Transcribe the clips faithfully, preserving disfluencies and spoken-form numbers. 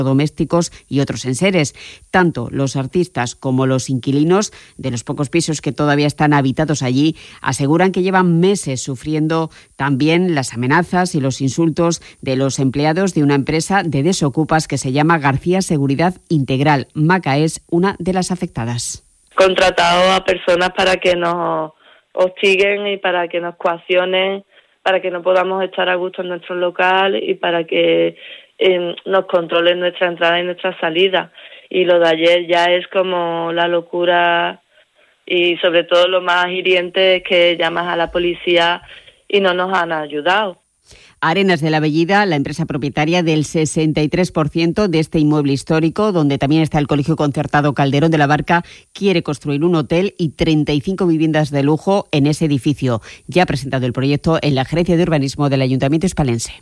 domésticos y otros enseres. Tanto los artistas como los inquilinos de los pocos pisos que todavía están habitados allí aseguran que llevan meses sufriendo también las amenazas y los insultos de los empleados de una empresa de desocupas que se llama García Seguridad Integral. Maca es una de las afectadas. Contratado a personas para que nos hostiguen y para que nos coaccionen, para que no podamos estar a gusto en nuestro local y para que eh, nos controlen nuestra entrada y nuestra salida. Y lo de ayer ya es como la locura, y sobre todo lo más hiriente es que llamas a la policía y no nos han ayudado. Arenas de la Bellida, la empresa propietaria del sesenta y tres por ciento de este inmueble histórico, donde también está el Colegio Concertado Calderón de la Barca, quiere construir un hotel y treinta y cinco viviendas de lujo en ese edificio. Ya ha presentado el proyecto en la Gerencia de Urbanismo del Ayuntamiento hispalense.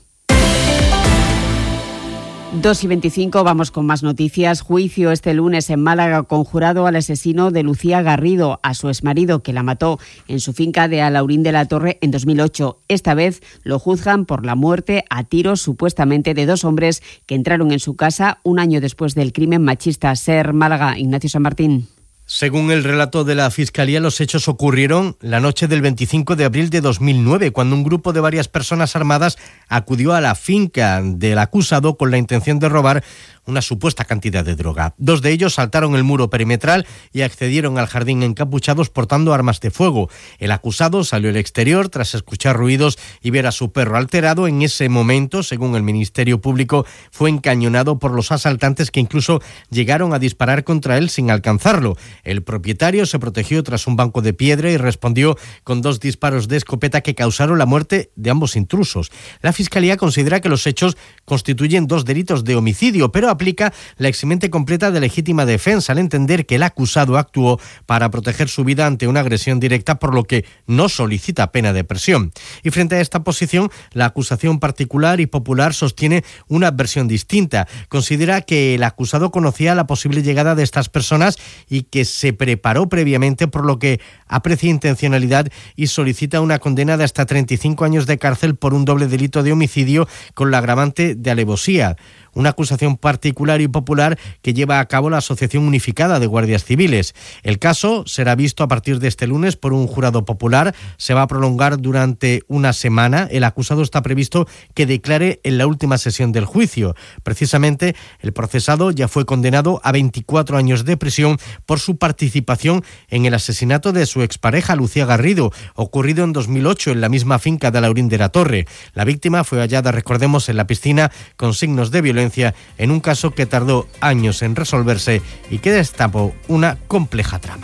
dos y veinticinco, vamos con más noticias. Juicio este lunes en Málaga con jurado al asesino de Lucía Garrido, a su exmarido que la mató en su finca de Alaurín de la Torre en dos mil ocho. Esta vez lo juzgan por la muerte a tiros supuestamente de dos hombres que entraron en su casa un año después del crimen machista. Ser Málaga, Ignacio San Martín. Según el relato de la Fiscalía, los hechos ocurrieron la noche del veinticinco de abril de dos mil nueve, cuando un grupo de varias personas armadas acudió a la finca del acusado con la intención de robar una supuesta cantidad de droga. Dos de ellos saltaron el muro perimetral y accedieron al jardín encapuchados portando armas de fuego. El acusado salió al exterior tras escuchar ruidos y ver a su perro alterado. En ese momento, según el Ministerio Público, fue encañonado por los asaltantes que incluso llegaron a disparar contra él sin alcanzarlo. El propietario se protegió tras un banco de piedra y respondió con dos disparos de escopeta que causaron la muerte de ambos intrusos. La Fiscalía considera que los hechos constituyen dos delitos de homicidio, pero aplica la eximente completa de legítima defensa al entender que el acusado actuó para proteger su vida ante una agresión directa, por lo que no solicita pena de prisión. Y frente a esta posición, la acusación particular y popular sostiene una versión distinta. Considera que el acusado conocía la posible llegada de estas personas y que se preparó previamente, por lo que aprecia intencionalidad y solicita una condena de hasta treinta y cinco años de cárcel por un doble delito de homicidio con la agravante de alevosía. Una acusación particular y popular que lleva a cabo la Asociación Unificada de Guardias Civiles. El caso será visto a partir de este lunes por un jurado popular. Se va a prolongar durante una semana. El acusado está previsto que declare en la última sesión del juicio. Precisamente, el procesado ya fue condenado a veinticuatro años de prisión por su participación en el asesinato de su expareja Lucía Garrido, ocurrido en dos mil ocho en la misma finca de Alaurín de la Torre. La víctima fue hallada, recordemos, en la piscina con signos de violencia en un caso que tardó años en resolverse y que destapó una compleja trama.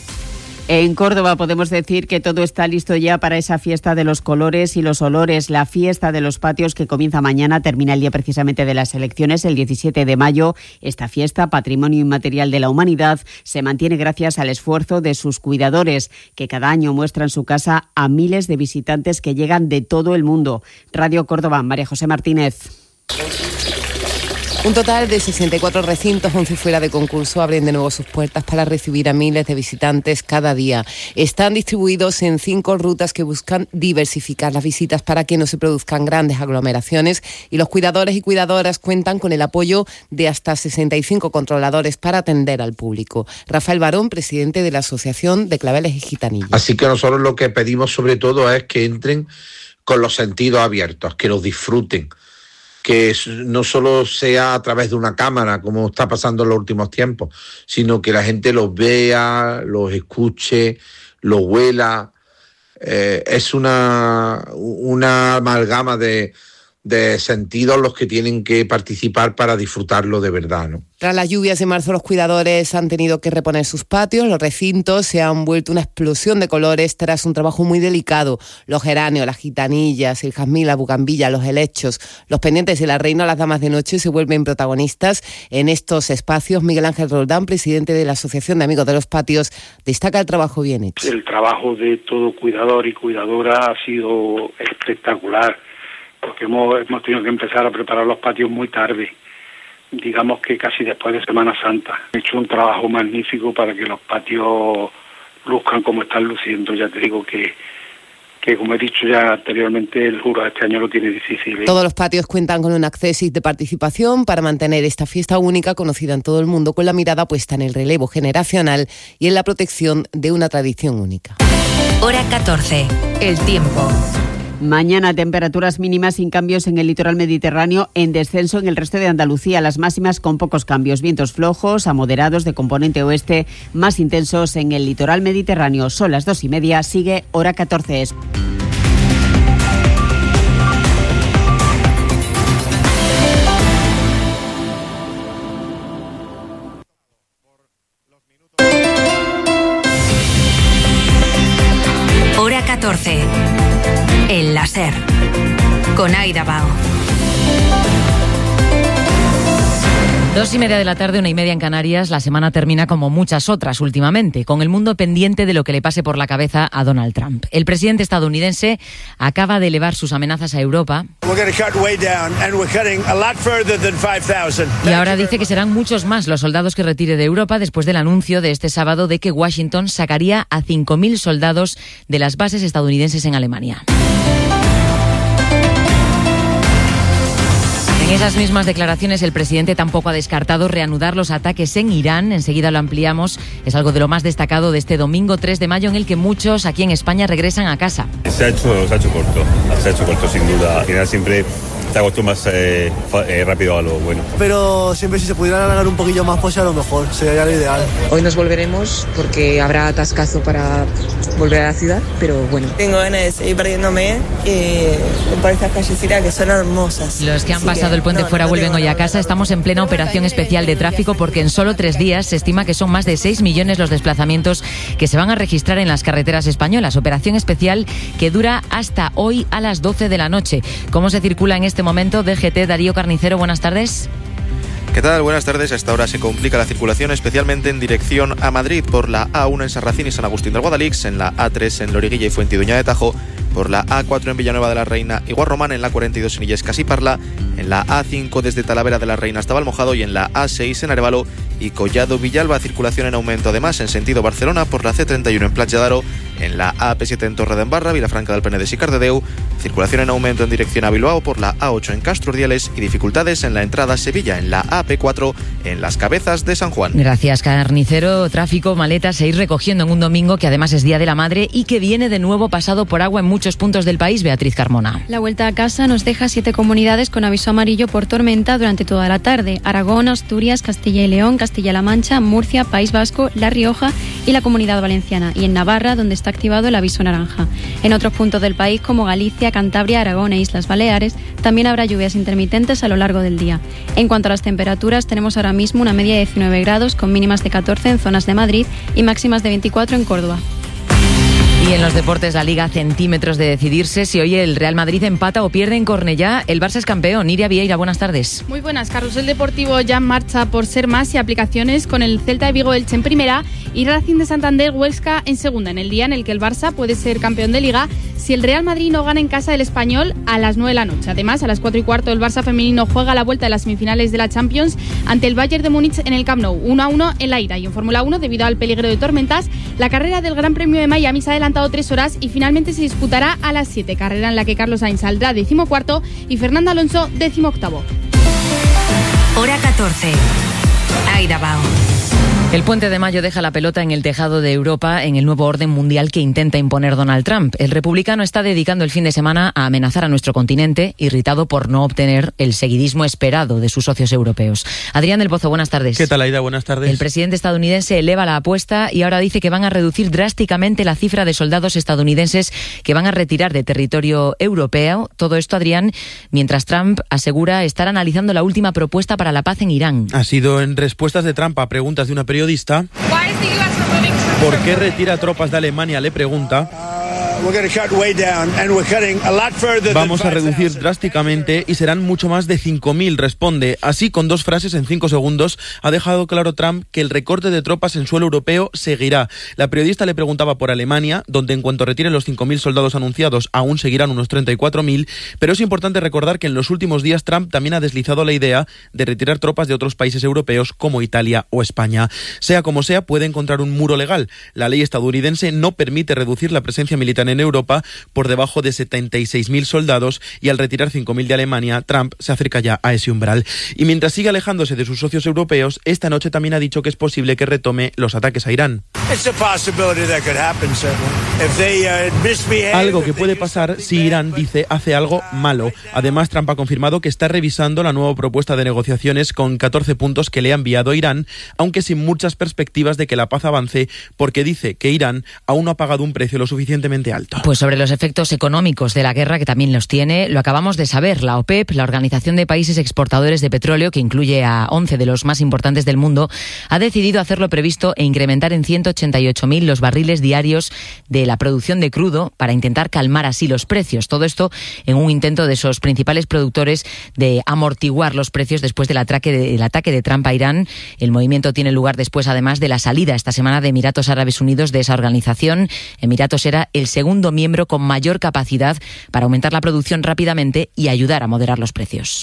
En Córdoba podemos decir que todo está listo ya para esa fiesta de los colores y los olores, la fiesta de los patios que comienza mañana, termina el día precisamente de las elecciones, el diecisiete de mayo. Esta fiesta, patrimonio inmaterial de la humanidad, se mantiene gracias al esfuerzo de sus cuidadores, que cada año muestran su casa a miles de visitantes que llegan de todo el mundo. Radio Córdoba, María José Martínez. Un total de sesenta y cuatro recintos, once fuera de concurso, abren de nuevo sus puertas para recibir a miles de visitantes cada día. Están distribuidos en cinco rutas que buscan diversificar las visitas para que no se produzcan grandes aglomeraciones, y los cuidadores y cuidadoras cuentan con el apoyo de hasta sesenta y cinco controladores para atender al público. Rafael Barón, presidente de la Asociación de Claveles y Gitanillos. Así que nosotros lo que pedimos sobre todo es que entren con los sentidos abiertos, que los disfruten, que no solo sea a través de una cámara, como está pasando en los últimos tiempos, sino que la gente los vea, los escuche, los huela. Eh, es una, una amalgama de, de sentidos los que tienen que participar para disfrutarlo de verdad, ¿no? Tras las lluvias de marzo, los cuidadores han tenido que reponer sus patios. Los recintos se han vuelto una explosión de colores tras un trabajo muy delicado. Los geranios, las gitanillas, el jazmín, la bugambilla, los helechos, los pendientes y la reina, las damas de noche se vuelven protagonistas en estos espacios. Miguel Ángel Roldán, presidente de la Asociación de Amigos de los Patios, destaca el trabajo bien hecho. El trabajo de todo cuidador y cuidadora ha sido espectacular, porque hemos, hemos tenido que empezar a preparar los patios muy tarde. Digamos que casi después de Semana Santa. He hecho un trabajo magnífico para que los patios luzcan como están luciendo. Ya te digo que, que que, como he dicho ya anteriormente, el jurado este año lo tiene difícil. ¿eh? Todos los patios cuentan con un acceso de participación para mantener esta fiesta única conocida en todo el mundo, con la mirada puesta en el relevo generacional y en la protección de una tradición única. Hora catorce. El tiempo. Mañana temperaturas mínimas sin cambios en el litoral mediterráneo, en descenso en el resto de Andalucía, las máximas con pocos cambios, vientos flojos a moderados de componente oeste, más intensos en el litoral mediterráneo. Son las dos y media, sigue Hora catorce. Hora catorce. El láser. Con Aida Bao. Dos y media de la tarde, una y media en Canarias. La semana termina como muchas otras últimamente, con el mundo pendiente de lo que le pase por la cabeza a Donald Trump. El presidente estadounidense acaba de elevar sus amenazas a Europa y ahora dice que serán muchos más los soldados que retire de Europa después del anuncio de este sábado de que Washington sacaría a cinco mil soldados de las bases estadounidenses en Alemania. En esas mismas declaraciones, el presidente tampoco ha descartado reanudar los ataques en Irán. Enseguida lo ampliamos. Es algo de lo más destacado de este domingo tres de mayo, en el que muchos aquí en España regresan a casa. Se ha hecho, se ha hecho corto, se ha hecho corto sin duda. Al final siempre te acostumbras eh, eh, rápido a lo bueno. Pero siempre si se pudieran alargar un poquillo más, pues a lo mejor, sería lo ideal. Hoy nos volveremos porque habrá atascazo para volver a la ciudad, pero bueno. Tengo ganas de seguir perdiéndome eh, por estas callecitas que son hermosas. Los que han pasado el puente no, fuera no vuelven hoy a casa. Estamos en plena operación especial de tráfico porque en solo tres días se estima que son más de seis millones los desplazamientos que se van a registrar en las carreteras españolas. Operación especial que dura hasta hoy a las doce de la noche. ¿Cómo se circula en este momento? D G T, Darío Carnicero, buenas tardes. ¿Qué tal? Buenas tardes. A esta hora se complica la circulación, especialmente en dirección a Madrid, por la A uno en San Racín y San Agustín del Guadalix, en la A tres en Loriguilla y Fuentidueña de Tajo, por la A cuatro en Villanueva de la Reina y Guarromán, en la cuarenta y dos en Illescas y Parla, en la A cinco desde Talavera de la Reina hasta Valmojado y en la A seis en Arévalo y Collado Villalba. Circulación en aumento además en sentido Barcelona por la C treinta y uno en Platja d'Aro, en la A P siete en Torredembarra, Vilafranca del Penedès y Cardedeu. Circulación en aumento en dirección a Bilbao por la A ocho en Castro Urdiales y dificultades en la entrada a Sevilla en la A P cuatro en Las Cabezas de San Juan. Gracias, Carnicero. Tráfico, maletas e ir recogiendo en un domingo que además es Día de la Madre y que viene de nuevo pasado por agua en muchos puntos del país. Beatriz Carmona. La vuelta a casa nos deja siete comunidades con aviso amarillo por tormenta durante toda la tarde: Aragón, Asturias, Castilla y León, Castilla-La Mancha, Murcia, País Vasco, La Rioja y la Comunidad Valenciana, y en Navarra, donde está activado el aviso naranja. En otros puntos del país como Galicia, Cantabria, Aragón e Islas Baleares también habrá lluvias intermitentes a lo largo del día. En cuanto a las temperaturas, tenemos ahora mismo una media de diecinueve grados con mínimas de catorce en zonas de Madrid y máximas de veinticuatro en Córdoba. Y en los deportes, la Liga a centímetros de decidirse. Si hoy el Real Madrid empata o pierde en Cornellá, el Barça es campeón. Iria Vieira, buenas tardes. Muy buenas, Carlos. El Deportivo ya en marcha por ser más y aplicaciones con el Celta de Vigo Elche en primera y Racing de Santander Huesca en segunda, en el día en el que el Barça puede ser campeón de Liga si el Real Madrid no gana en casa del Español a las nueve de la noche. Además, a las cuatro y cuarto el Barça femenino juega la vuelta de las semifinales de la Champions ante el Bayern de Múnich en el Camp Nou, uno a uno en la ida. Y en Fórmula uno, debido al peligro de tormentas, la carrera del Gran Premio de Miami se ha adelantado tres horas y finalmente se disputará a las siete, carrera en la que Carlos Sainz saldrá decimocuarto y Fernando Alonso decimoctavo. Hora catorce. Aida Bao. El puente de mayo deja la pelota en el tejado de Europa en el nuevo orden mundial que intenta imponer Donald Trump. El republicano está dedicando el fin de semana a amenazar a nuestro continente, irritado por no obtener el seguidismo esperado de sus socios europeos. Adrián del Pozo, buenas tardes. ¿Qué tal, Aida? Buenas tardes. El presidente estadounidense eleva la apuesta y ahora dice que van a reducir drásticamente la cifra de soldados estadounidenses que van a retirar de territorio europeo. Todo esto, Adrián, mientras Trump asegura estar analizando la última propuesta para la paz en Irán. Ha sido en respuestas de Trump a preguntas de una periodista. ¿Por qué retira tropas de Alemania? Le pregunta. Vamos a reducir drásticamente y serán mucho más de cinco mil, responde. Así, con dos frases en cinco segundos, ha dejado claro Trump que el recorte de tropas en suelo europeo seguirá. La periodista le preguntaba por Alemania, donde en cuanto retiren los cinco mil soldados anunciados, aún seguirán unos treinta y cuatro mil, pero es importante recordar que en los últimos días Trump también ha deslizado la idea de retirar tropas de otros países europeos como Italia o España. Sea como sea, puede encontrar un muro legal. La ley estadounidense no permite reducir la presencia militar están en Europa por debajo de setenta y seis mil soldados y al retirar cinco mil de Alemania, Trump se acerca ya a ese umbral. Y mientras sigue alejándose de sus socios europeos, esta noche también ha dicho que es posible que retome los ataques a Irán. Algo que puede pasar si Irán, dice, hace algo malo. Además, Trump ha confirmado que está revisando la nueva propuesta de negociaciones con catorce puntos que le ha enviado Irán, aunque sin muchas perspectivas de que la paz avance, porque dice que Irán aún no ha pagado un precio lo suficientemente alto. Pues sobre los efectos económicos de la guerra, que también los tiene, lo acabamos de saber. La OPEP, la Organización de Países Exportadores de Petróleo, que incluye a once de los más importantes del mundo, ha decidido hacer lo previsto e incrementar en ciento ochenta y ocho mil los barriles diarios de la producción de crudo para intentar calmar así los precios. Todo esto en un intento de esos principales productores de amortiguar los precios después del ataque de, del ataque de Trump a Irán. El movimiento tiene lugar después, además, de la salida esta semana de Emiratos Árabes Unidos de esa organización. Emiratos era el segundo miembro con mayor capacidad para aumentar la producción rápidamente y ayudar a moderar los precios.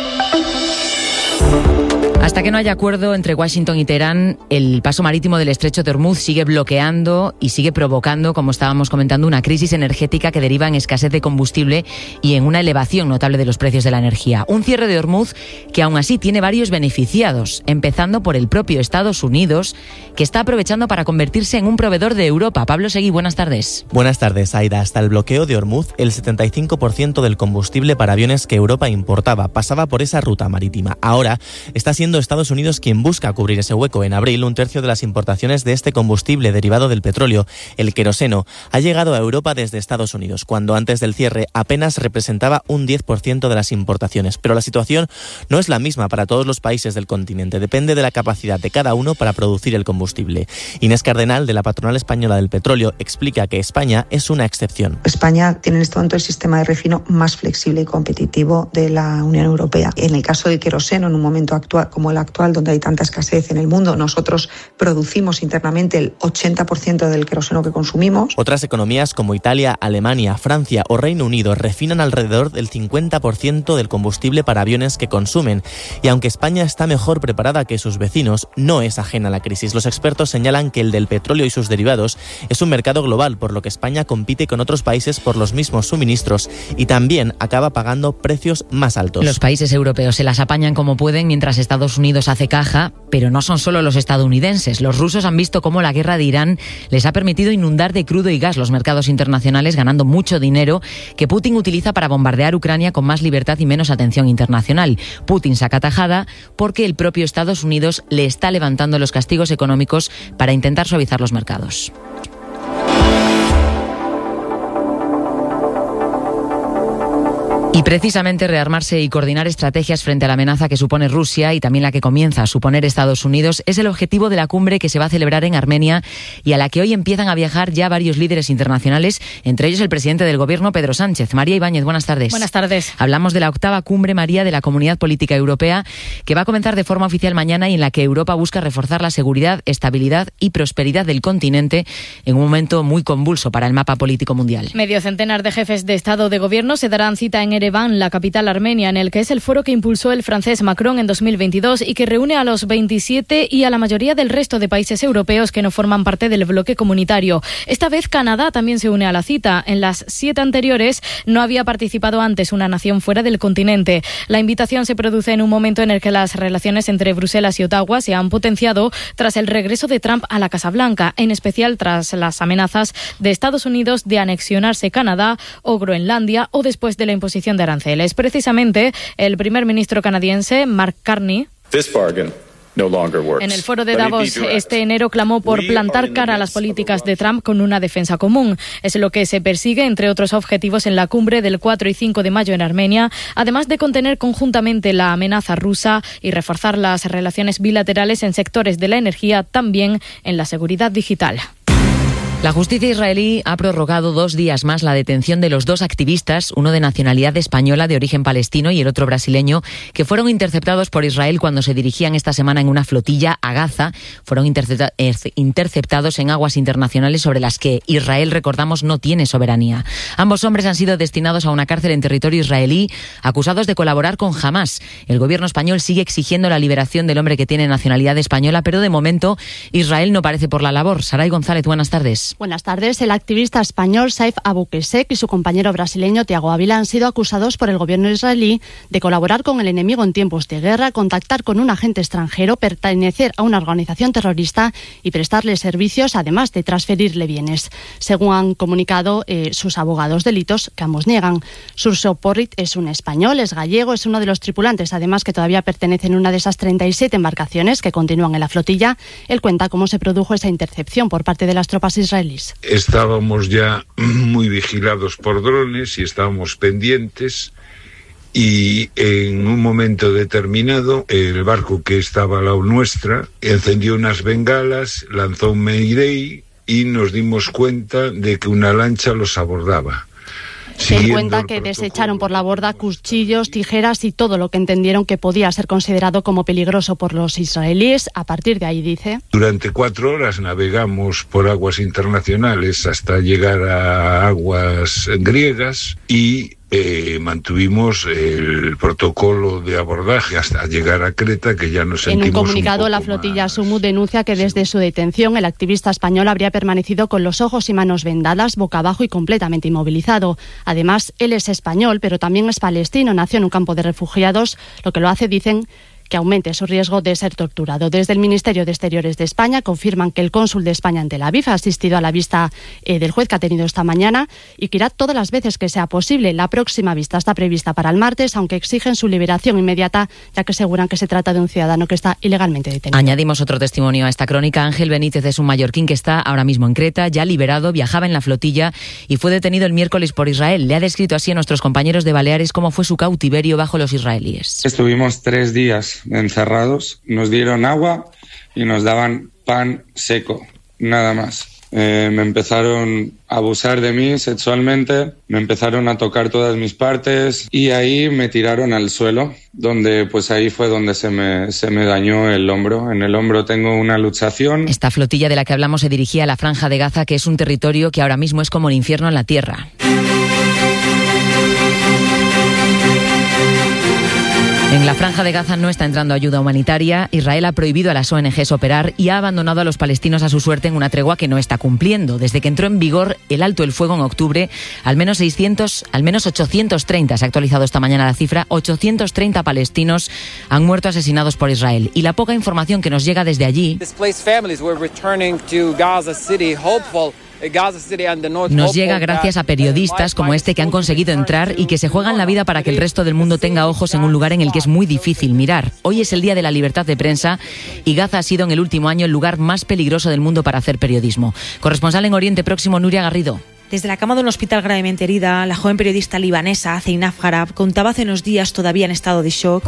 Hasta que no haya acuerdo entre Washington y Teherán, el paso marítimo del estrecho de Hormuz sigue bloqueando y sigue provocando, como estábamos comentando, una crisis energética que deriva en escasez de combustible y en una elevación notable de los precios de la energía. Un cierre de Hormuz que aún así tiene varios beneficiados, empezando por el propio Estados Unidos, que está aprovechando para convertirse en un proveedor de Europa. Pablo Seguí, buenas tardes. Buenas tardes, Aida. Hasta el bloqueo de Hormuz, el setenta y cinco por ciento del combustible para aviones que Europa importaba pasaba por esa ruta marítima. Ahora está siendo Estados Unidos quien busca cubrir ese hueco. En abril, un tercio de las importaciones de este combustible derivado del petróleo, el queroseno, ha llegado a Europa desde Estados Unidos, cuando antes del cierre apenas representaba un diez por ciento de las importaciones. Pero la situación no es la misma para todos los países del continente. Depende de la capacidad de cada uno para producir el combustible. Inés Cardenal, de la Patronal Española del Petróleo, explica que España es una excepción. España tiene en este momento el sistema de refino más flexible y competitivo de la Unión Europea. En el caso del queroseno, en un momento actual como el actual, donde hay tanta escasez en el mundo, nosotros producimos internamente el ochenta por ciento del queroseno que consumimos. Otras economías como Italia, Alemania, Francia o Reino Unido refinan alrededor del cincuenta por ciento del combustible para aviones que consumen. Y aunque España está mejor preparada que sus vecinos, no es ajena a la crisis. Los expertos señalan que el del petróleo y sus derivados es un mercado global, por lo que España compite con otros países por los mismos suministros y también acaba pagando precios más altos. Los países europeos se las apañan como pueden mientras Estados Unidos hace caja, pero no son solo los estadounidenses. Los rusos han visto cómo la guerra de Irán les ha permitido inundar de crudo y gas los mercados internacionales, ganando mucho dinero que Putin utiliza para bombardear Ucrania con más libertad y menos atención internacional. Putin saca tajada porque el propio Estados Unidos le está levantando los castigos económicos para intentar suavizar los mercados. Y precisamente rearmarse y coordinar estrategias frente a la amenaza que supone Rusia y también la que comienza a suponer Estados Unidos es el objetivo de la cumbre que se va a celebrar en Armenia y a la que hoy empiezan a viajar ya varios líderes internacionales, entre ellos el presidente del gobierno, Pedro Sánchez. María Ibáñez, buenas tardes. Buenas tardes. Hablamos de la octava cumbre, María, de la Comunidad Política Europea, que va a comenzar de forma oficial mañana y en la que Europa busca reforzar la seguridad, estabilidad y prosperidad del continente en un momento muy convulso para el mapa político mundial. Medio centenar de jefes de Estado o de Gobierno se darán cita en Ereván, la capital armenia, en el que es el foro que impulsó el francés Macron en dos mil veintidós y que reúne a los veintisiete y a la mayoría del resto de países europeos que no forman parte del bloque comunitario. Esta vez Canadá también se une a la cita. En las siete anteriores no había participado antes una nación fuera del continente. La invitación se produce en un momento en el que las relaciones entre Bruselas y Ottawa se han potenciado tras el regreso de Trump a la Casa Blanca, en especial tras las amenazas de Estados Unidos de anexionarse Canadá o Groenlandia o después de la imposición de aranceles. Precisamente el primer ministro canadiense, Mark Carney, en el foro de Davos este enero clamó por plantar cara a las políticas de Trump con una defensa común. Es lo que se persigue, entre otros objetivos, en la cumbre del cuatro y cinco de mayo en Armenia, además de contener conjuntamente la amenaza rusa y reforzar las relaciones bilaterales en sectores de la energía, también en la seguridad digital. La justicia israelí ha prorrogado dos días más la detención de los dos activistas, uno de nacionalidad española de origen palestino y el otro brasileño, que fueron interceptados por Israel cuando se dirigían esta semana en una flotilla a Gaza. Fueron intercepta- interceptados en aguas internacionales sobre las que Israel, recordamos, no tiene soberanía. Ambos hombres han sido destinados a una cárcel en territorio israelí, acusados de colaborar con Hamás. El gobierno español sigue exigiendo la liberación del hombre que tiene nacionalidad española, pero de momento Israel no parece por la labor. Saray González, buenas tardes. tardes. Buenas tardes. El activista español Saif Aboukhessek y su compañero brasileño Tiago Ávila han sido acusados por el gobierno israelí de colaborar con el enemigo en tiempos de guerra, contactar con un agente extranjero, pertenecer a una organización terrorista y prestarle servicios, además de transferirle bienes. Según han comunicado eh, sus abogados, delitos que ambos niegan. Xurxo Porrit es un español, es gallego, es uno de los tripulantes, además que todavía pertenece en una de esas treinta y siete embarcaciones que continúan en la flotilla. Él cuenta cómo se produjo esa intercepción por parte de las tropas israelíes. Estábamos ya muy vigilados por drones y estábamos pendientes, y en un momento determinado el barco que estaba al lado nuestra encendió unas bengalas, lanzó un mayday y nos dimos cuenta de que una lancha los abordaba. Se cuenta que desecharon por la borda cuchillos, tijeras y todo lo que entendieron que podía ser considerado como peligroso por los israelíes. A partir de ahí, dice, durante cuatro horas navegamos por aguas internacionales hasta llegar a aguas griegas y Eh, mantuvimos el protocolo de abordaje hasta llegar a Creta, que ya nos sentimos. En un comunicado, un la flotilla más... Sumut denuncia que desde su detención el activista español habría permanecido con los ojos y manos vendadas, boca abajo y completamente inmovilizado. Además, él es español, pero también es palestino, nació en un campo de refugiados, lo que lo hace, dicen, que aumente su riesgo de ser torturado. Desde el Ministerio de Exteriores de España confirman que el cónsul de España en Tel Aviv ha asistido a la vista eh, del juez que ha tenido esta mañana y que irá todas las veces que sea posible. La próxima vista está prevista para el martes, aunque exigen su liberación inmediata, ya que aseguran que se trata de un ciudadano que está ilegalmente detenido. Añadimos otro testimonio a esta crónica. Ángel Benítez es un mallorquín que está ahora mismo en Creta, ya liberado, viajaba en la flotilla y fue detenido el miércoles por Israel. Le ha descrito así a nuestros compañeros de Baleares cómo fue su cautiverio bajo los israelíes. Estuvimos tres días encerrados, nos dieron agua y nos daban pan seco, nada más. Eh, me empezaron a abusar de mí sexualmente, me empezaron a tocar todas mis partes y ahí me tiraron al suelo, donde pues ahí fue donde se me, se me dañó el hombro. En el hombro tengo una luxación. Esta flotilla de la que hablamos se dirigía a la Franja de Gaza, que es un territorio que ahora mismo es como el infierno en la tierra. En la Franja de Gaza no está entrando ayuda humanitaria. Israel ha prohibido a las O N Ges operar y ha abandonado a los palestinos a su suerte en una tregua que no está cumpliendo. Desde que entró en vigor el alto el fuego en octubre, al menos seiscientos, al menos ochocientos treinta, se ha actualizado esta mañana la cifra, ochocientos treinta palestinos han muerto asesinados por Israel. Y la poca información que nos llega desde allí nos llega gracias a periodistas como este que han conseguido entrar y que se juegan la vida para que el resto del mundo tenga ojos en un lugar en el que es muy difícil mirar. Hoy es el Día de la Libertad de Prensa y Gaza ha sido en el último año el lugar más peligroso del mundo para hacer periodismo. Corresponsal en Oriente Próximo, Nuria Garrido. Desde la cama de un hospital gravemente herida, la joven periodista libanesa Zeinab Harab contaba hace unos días, todavía en estado de shock,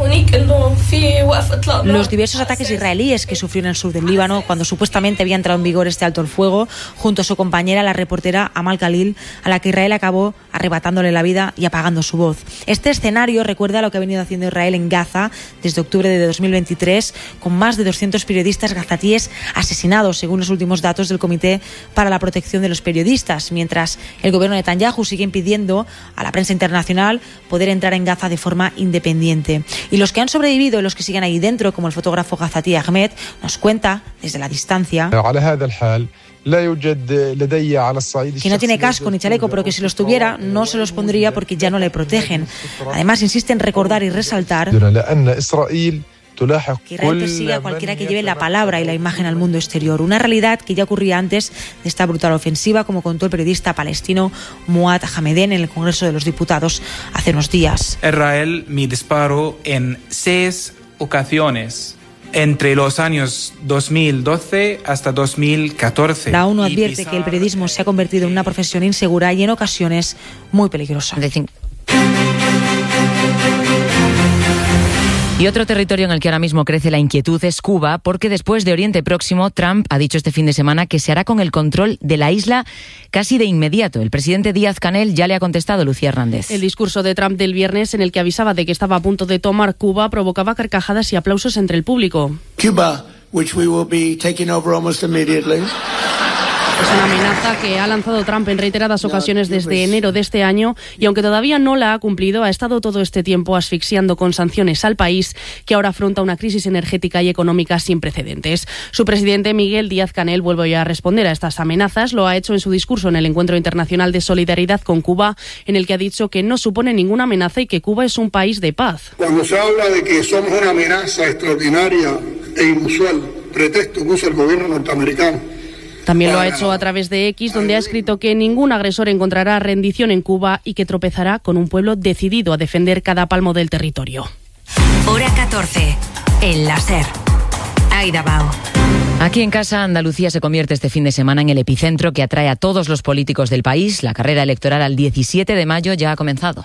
los diversos ataques israelíes que sufrió en el sur del Líbano cuando supuestamente había entrado en vigor este alto el fuego, junto a su compañera, la reportera Amal Khalil, a la que Israel acabó arrebatándole la vida y apagando su voz. Este escenario recuerda a lo que ha venido haciendo Israel en Gaza desde octubre de dos mil veintitrés, con más de doscientos periodistas gazatíes asesinados, según los últimos datos del Comité para la Protección de los Periodistas, mientras el gobierno de Netanyahu sigue impidiendo a la prensa internacional poder entrar en Gaza de forma independiente. Y los que han sobrevivido y los que siguen ahí dentro, como el fotógrafo gazatí Ahmed, nos cuenta desde la distancia que no tiene casco ni chaleco, pero que si los tuviera no se los pondría porque ya no le protegen. Además insiste en recordar y resaltar que Israel persigue a cualquiera que lleve la palabra y la imagen al mundo exterior. Una realidad que ya ocurría antes de esta brutal ofensiva, como contó el periodista palestino Muad Hameden en el Congreso de los Diputados hace unos días. Israel me disparó en seis ocasiones entre los años dos mil doce hasta dos mil catorce. La ONU advierte que el periodismo se ha convertido en una profesión insegura y en ocasiones muy peligrosa. Y otro territorio en el que ahora mismo crece la inquietud es Cuba, porque después de Oriente Próximo, Trump ha dicho este fin de semana que se hará con el control de la isla casi de inmediato. El presidente Díaz-Canel ya le ha contestado, Lucía Hernández. El discurso de Trump del viernes, en el que avisaba de que estaba a punto de tomar Cuba, provocaba carcajadas y aplausos entre el público. Cuba, which we will be taking over almost immediately. Es una amenaza que ha lanzado Trump en reiteradas ocasiones desde enero de este año y aunque todavía no la ha cumplido, ha estado todo este tiempo asfixiando con sanciones al país que ahora afronta una crisis energética y económica sin precedentes. Su presidente Miguel Díaz-Canel vuelve a responder a estas amenazas. Lo ha hecho en su discurso en el Encuentro Internacional de Solidaridad con Cuba, en el que ha dicho que no supone ninguna amenaza y que Cuba es un país de paz. Cuando se habla de que somos una amenaza extraordinaria e inusual, pretexto que usa el gobierno norteamericano. También lo ha hecho a través de X, donde ha escrito que ningún agresor encontrará rendición en Cuba y que tropezará con un pueblo decidido a defender cada palmo del territorio. Hora catorce, en la SER. Aida Bao. Aquí en casa, Andalucía se convierte este fin de semana en el epicentro que atrae a todos los políticos del país. La carrera electoral al diecisiete de mayo ya ha comenzado.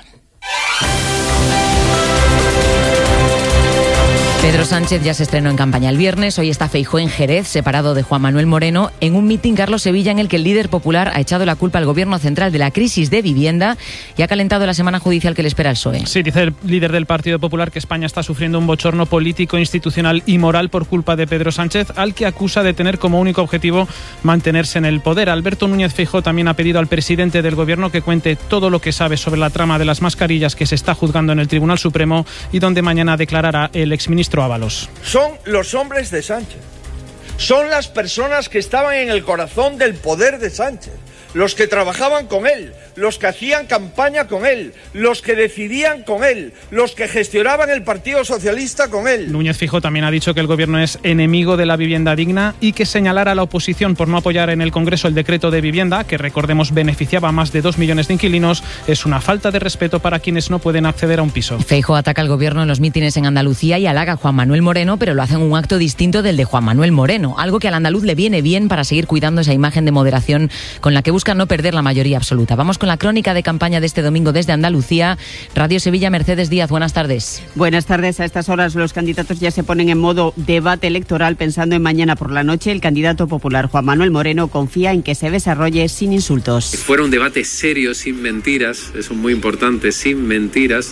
Pedro Sánchez ya se estrenó en campaña el viernes. Hoy está Feijóo en Jerez, separado de Juan Manuel Moreno, en un mitin Carlos Sevilla en el que el líder popular ha echado la culpa al gobierno central de la crisis de vivienda y ha calentado la semana judicial que le espera al P S O E. Sí, dice el líder del Partido Popular que España está sufriendo un bochorno político, institucional y moral por culpa de Pedro Sánchez, al que acusa de tener como único objetivo mantenerse en el poder. Alberto Núñez Feijóo también ha pedido al presidente del gobierno que cuente todo lo que sabe sobre la trama de las mascarillas que se está juzgando en el Tribunal Supremo y donde mañana declarará el exministro Ábalos. Son los hombres de Sánchez, son las personas que estaban en el corazón del poder de Sánchez, los que trabajaban con él, los que hacían campaña con él, los que decidían con él, los que gestionaban el Partido Socialista con él. Núñez Feijóo también ha dicho que el gobierno es enemigo de la vivienda digna y que señalar a la oposición por no apoyar en el Congreso el decreto de vivienda, que recordemos beneficiaba a más de dos millones de inquilinos, es una falta de respeto para quienes no pueden acceder a un piso. Feijóo ataca al gobierno en los mítines en Andalucía y halaga a Juan Manuel Moreno, pero lo hace en un acto distinto del de Juan Manuel Moreno, algo que al andaluz le viene bien para seguir cuidando esa imagen de moderación con la que busca no perder la mayoría absoluta. Vamos con la crónica de campaña de este domingo desde Andalucía. Radio Sevilla, Mercedes Díaz, buenas tardes. Buenas tardes. A estas horas los candidatos ya se ponen en modo debate electoral pensando en mañana por la noche. El candidato popular Juan Manuel Moreno confía en que se desarrolle sin insultos. Fuera un debate serio, sin mentiras, eso es muy importante, sin mentiras,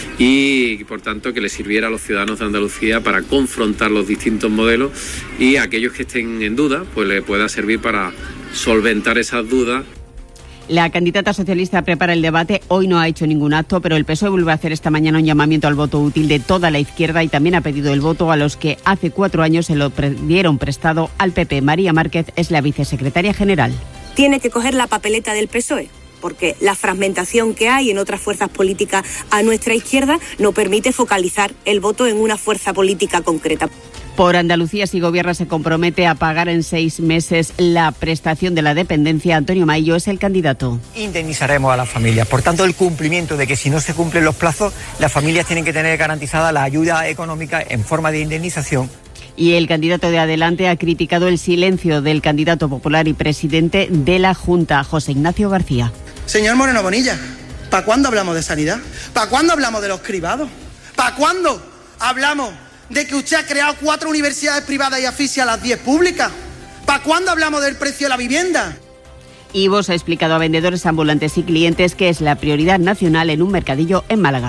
y por tanto que le sirviera a los ciudadanos de Andalucía para confrontar los distintos modelos y a aquellos que estén en duda, pues le pueda servir para solventar esas dudas. La candidata socialista prepara el debate. Hoy no ha hecho ningún acto, pero el P S O E vuelve a hacer esta mañana un llamamiento al voto útil de toda la izquierda y también ha pedido el voto a los que hace cuatro años se lo dieron prestado al P P. María Márquez es la vicesecretaria general. Tiene que coger la papeleta del P S O E, porque la fragmentación que hay en otras fuerzas políticas a nuestra izquierda no permite focalizar el voto en una fuerza política concreta. Por Andalucía, si gobierna, se compromete a pagar en seis meses la prestación de la dependencia. Antonio Maillo es el candidato. Indemnizaremos a las familias. Por tanto, el cumplimiento de que si no se cumplen los plazos, las familias tienen que tener garantizada la ayuda económica en forma de indemnización. Y el candidato de Adelante ha criticado el silencio del candidato popular y presidente de la Junta, José Ignacio García. Señor Moreno Bonilla, ¿para cuándo hablamos de sanidad? ¿Para cuándo hablamos de los cribados? ¿Para cuándo hablamos de que usted ha creado cuatro universidades privadas y asfixia a las diez públicas? ¿Para cuándo hablamos del precio de la vivienda? Ivos ha explicado a vendedores ambulantes y clientes que es la prioridad nacional en un mercadillo en Málaga.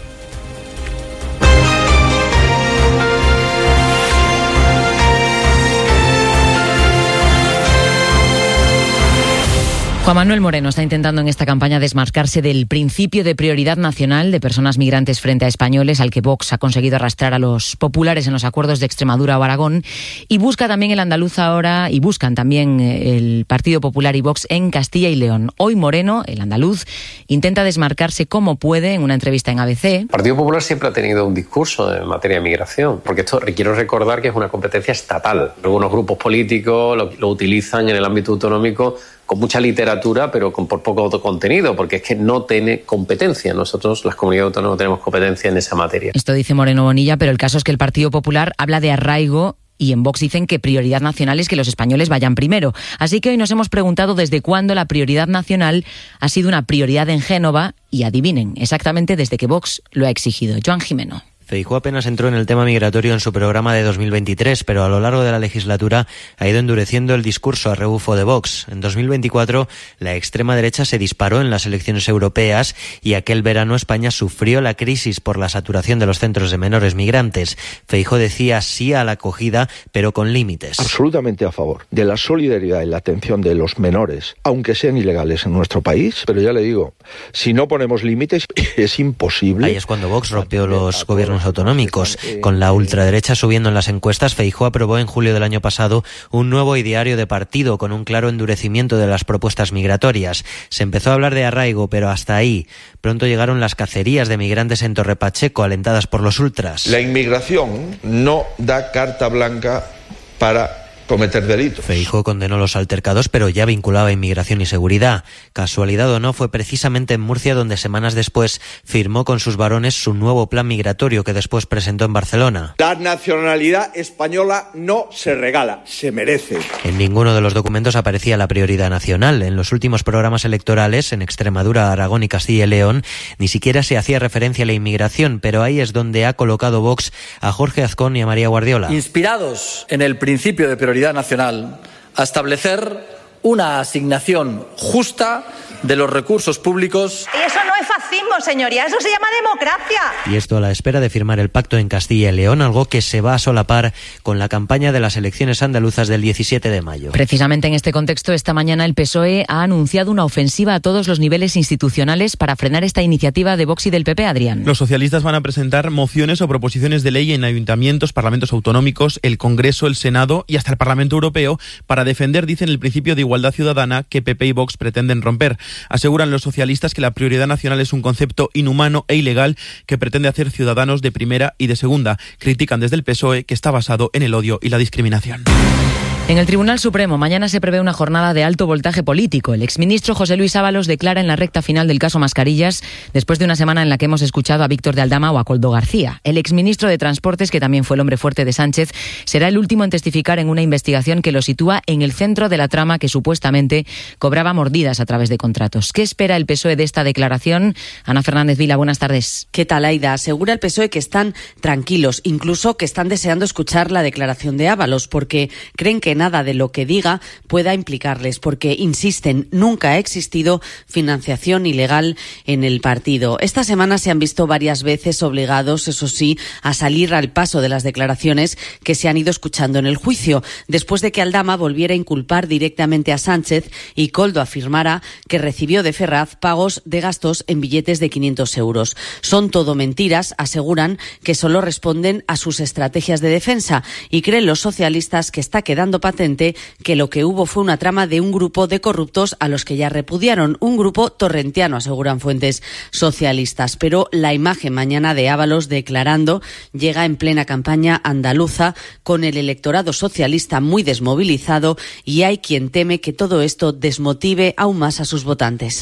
Juan Manuel Moreno está intentando en esta campaña desmarcarse del principio de prioridad nacional de personas migrantes frente a españoles al que Vox ha conseguido arrastrar a los populares en los acuerdos de Extremadura o Aragón, y busca también el andaluz ahora, y buscan también el Partido Popular y Vox en Castilla y León. Hoy Moreno, el andaluz, intenta desmarcarse como puede en una entrevista en A B C. El Partido Popular siempre ha tenido un discurso en materia de migración, porque esto quiero recordar que es una competencia estatal. Algunos grupos políticos lo, lo utilizan en el ámbito autonómico con mucha literatura, pero con por poco contenido, porque es que no tiene competencia. Nosotros, las comunidades autónomas, no tenemos competencia en esa materia. Esto dice Moreno Bonilla, pero el caso es que el Partido Popular habla de arraigo y en Vox dicen que prioridad nacional es que los españoles vayan primero. Así que hoy nos hemos preguntado desde cuándo la prioridad nacional ha sido una prioridad en Génova y adivinen, exactamente desde que Vox lo ha exigido. Joan Jimeno. Feijóo apenas entró en el tema migratorio en su programa de dos mil veintitrés, pero a lo largo de la legislatura ha ido endureciendo el discurso a rebufo de Vox. En dos mil veinticuatro, la extrema derecha se disparó en las elecciones europeas y aquel verano España sufrió la crisis por la saturación de los centros de menores migrantes. Feijóo decía sí a la acogida, pero con límites. Absolutamente a favor de la solidaridad y la atención de los menores, aunque sean ilegales en nuestro país, pero ya le digo, si no ponemos límites es imposible. Ahí es cuando Vox rompió los gobiernos autonómicos. Con la ultraderecha subiendo en las encuestas, Feijóo aprobó en julio del año pasado un nuevo ideario de partido con un claro endurecimiento de las propuestas migratorias. Se empezó a hablar de arraigo, pero hasta ahí. Pronto llegaron las cacerías de migrantes en Torre Pacheco, alentadas por los ultras. La inmigración no da carta blanca para cometer delitos. Feijóo condenó los altercados, pero ya vinculaba inmigración y seguridad. Casualidad o no, fue precisamente en Murcia donde semanas después firmó con sus varones su nuevo plan migratorio que después presentó en Barcelona. La nacionalidad española no se regala, se merece. En ninguno de los documentos aparecía la prioridad nacional. En los últimos programas electorales, en Extremadura, Aragón y Castilla y León, ni siquiera se hacía referencia a la inmigración, pero ahí es donde ha colocado Vox a Jorge Azcón y a María Guardiola. Inspirados en el principio de prioridad nacional, a establecer una asignación justa de los recursos públicos. Y eso no es fascismo, señoría, eso se llama democracia. Y esto a la espera de firmar el pacto en Castilla y León, algo que se va a solapar con la campaña de las elecciones andaluzas del diecisiete de mayo. Precisamente en este contexto, esta mañana el P S O E ha anunciado una ofensiva a todos los niveles institucionales para frenar esta iniciativa de Vox y del P P, Adrián. Los socialistas van a presentar mociones o proposiciones de ley en ayuntamientos, parlamentos autonómicos, el Congreso, el Senado y hasta el Parlamento Europeo para defender, dicen, el principio de igualdad ciudadana que P P y Vox pretenden romper. Aseguran los socialistas que la prioridad nacional es un concepto inhumano e ilegal que pretende hacer ciudadanos de primera y de segunda. Critican desde el P S O E que está basado en el odio y la discriminación. En el Tribunal Supremo mañana se prevé una jornada de alto voltaje político. El exministro José Luis Ábalos declara en la recta final del caso Mascarillas, después de una semana en la que hemos escuchado a Víctor de Aldama o a Koldo García. El exministro de Transportes, que también fue el hombre fuerte de Sánchez, será el último en testificar en una investigación que lo sitúa en el centro de la trama que supuestamente cobraba mordidas a través de contratos. ¿Qué espera el P S O E de esta declaración? Ana Fernández Vila, buenas tardes. ¿Qué tal, Aida? Asegura el P S O E que están tranquilos, incluso que están deseando escuchar la declaración de Ábalos, porque creen que nada de lo que diga pueda implicarles, porque, insisten, nunca ha existido financiación ilegal en el partido. Esta semana se han visto varias veces obligados, eso sí, a salir al paso de las declaraciones que se han ido escuchando en el juicio, después de que Aldama volviera a inculpar directamente a Sánchez y Koldo afirmara que recibió de Ferraz pagos de gastos en billetes de quinientos euros. Son todo mentiras, aseguran, que solo responden a sus estrategias de defensa, y creen los socialistas que está quedando patente que lo que hubo fue una trama de un grupo de corruptos a los que ya repudiaron, un grupo torrentiano, aseguran fuentes socialistas. Pero la imagen mañana de Ábalos declarando llega en plena campaña andaluza, con el electorado socialista muy desmovilizado, y hay quien teme que todo esto desmotive aún más a sus votantes.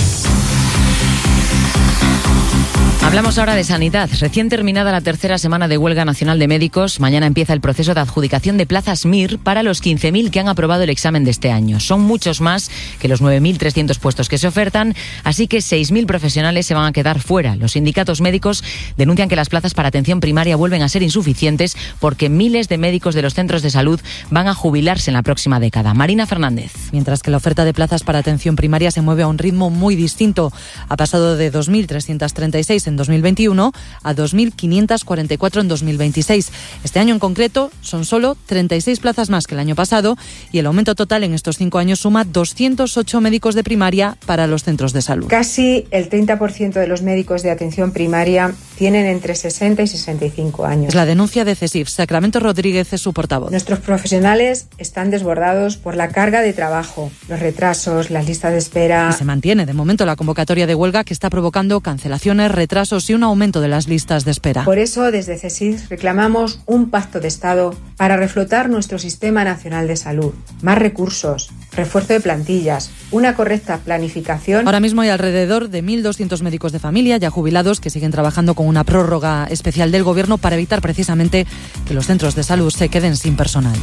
Hablamos ahora de sanidad. Recién terminada la tercera semana de huelga nacional de médicos, mañana empieza el proceso de adjudicación de plazas M I R para los quince mil que han aprobado el examen de este año. Son muchos más que los nueve mil trescientos puestos que se ofertan, así que seis mil profesionales se van a quedar fuera. Los sindicatos médicos denuncian que las plazas para atención primaria vuelven a ser insuficientes porque miles de médicos de los centros de salud van a jubilarse en la próxima década. Marina Fernández. Mientras que la oferta de plazas para atención primaria se mueve a un ritmo muy distinto. Ha pasado de dos mil trescientos treinta y seis en dos mil veintiuno a dos mil quinientos cuarenta y cuatro en dos mil veintiséis. Este año en concreto son solo treinta y seis plazas más que el año pasado, y el aumento total en estos cinco años suma doscientos ocho médicos de primaria para los centros de salud. Casi el treinta por ciento de los médicos de atención primaria tienen entre sesenta y sesenta y cinco años. Es la denuncia de CESIF. Sacramento Rodríguez es su portavoz. Nuestros profesionales están desbordados por la carga de trabajo, los retrasos, las listas de espera. Y se mantiene de momento la convocatoria de huelga, que está provocando cancelaciones, retrasos y un aumento de las listas de espera. Por eso, desde CESIF reclamamos un pacto de Estado para reflotar nuestro sistema nacional de salud, más recursos, refuerzo de plantillas, una correcta planificación. Ahora mismo hay alrededor de mil doscientos médicos de familia ya jubilados que siguen trabajando con una prórroga especial del Gobierno para evitar precisamente que los centros de salud se queden sin personal.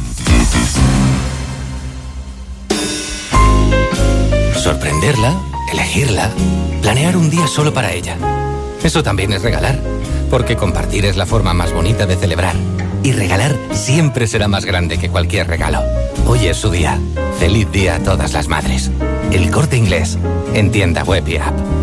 Sorprenderla, elegirla, planear un día solo para ella. Eso también es regalar. Porque compartir es la forma más bonita de celebrar. Y regalar siempre será más grande que cualquier regalo. Hoy es su día. Feliz día a todas las madres. El Corte Inglés. En tienda web y app.